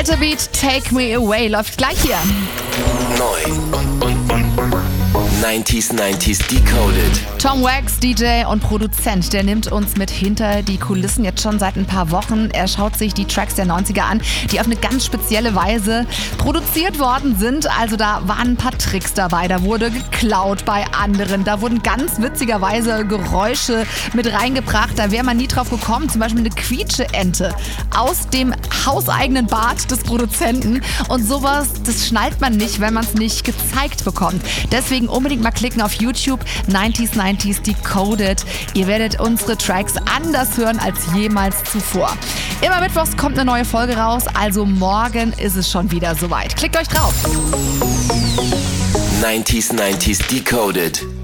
Better Beat, Take Me Away läuft gleich hier. Neu. 90s Decoded. Tom Wax, DJ und Produzent, der nimmt uns mit hinter die Kulissen jetzt schon seit ein paar Wochen. Er schaut sich die Tracks der 90er an, die auf eine ganz spezielle Weise produziert worden sind. Also da waren ein paar Tricks dabei, da wurde geklaut bei anderen, da wurden ganz witzigerweise Geräusche mit reingebracht. Da wäre man nie drauf gekommen, zum Beispiel eine Quietsche-Ente aus dem hauseigenen Bad des Produzenten. Und sowas, das schnallt man nicht, wenn man es nicht gezeigt bekommt. Deswegen unbedingt mal klicken auf YouTube, 90s Decoded. Ihr werdet unsere Tracks anders hören als jemals zuvor. Immer mittwochs kommt eine neue Folge raus, also morgen ist es schon wieder soweit. Klickt euch drauf. 90s Decoded.